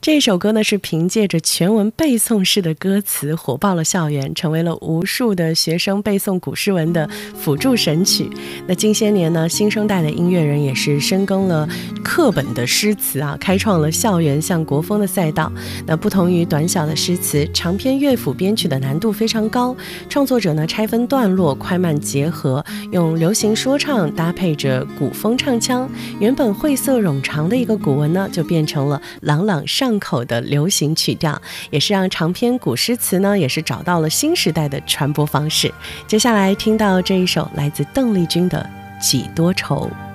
这首歌呢是凭借着全文背诵式的歌词火爆了校园，成为了无数的学生背诵古诗文的辅助神曲。那近些年呢，新生代的音乐人也是深耕了课本的诗词啊，开创了校园向国风的赛道。那不同于短小的诗词，长篇乐府编曲的难度非常高，创作者呢拆分段落，快慢结合，用流行说唱搭配着古风唱腔，原本晦涩冗长的一个古文呢，就变成了朗朗上口的流行曲调，也是让长篇古诗词呢，也是找到了新时代的传播方式。接下来听到这一首来自邓丽君的《几多愁》。